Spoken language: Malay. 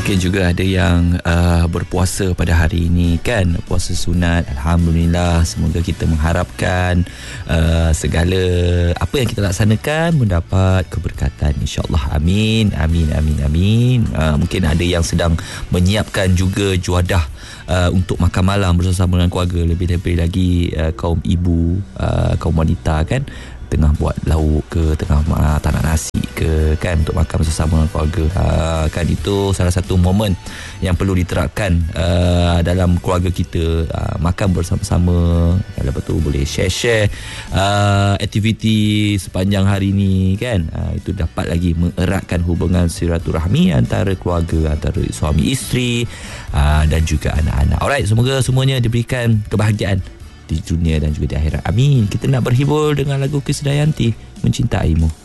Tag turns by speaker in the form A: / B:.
A: Mungkin juga ada yang berpuasa pada hari ini kan, puasa sunat. Alhamdulillah, semoga kita mengharapkan segala apa yang kita laksanakan mendapat keberkatan, insya-Allah. Amin, amin, amin, amin. Mungkin ada yang sedang menyiapkan juga juadah untuk makan malam bersama dengan keluarga. Lebih-lebih lagi kaum ibu, kaum wanita kan, tengah buat lauk ke, tengah tak nak nasi ke kan, untuk makan bersama dengan keluarga. Kan itu salah satu momen yang perlu diterapkan dalam keluarga kita, makan bersama-sama. Lepas tu boleh share-share aktiviti sepanjang hari ni kan. Itu dapat lagi mengeratkan hubungan silaturahmi antara keluarga, antara suami isteri dan juga anak-anak. Alright, semoga semuanya diberikan kebahagiaan di dunia dan juga di akhirat. Amin. Kita nak berhibur dengan lagu Krisdayanti, Mencintaimu.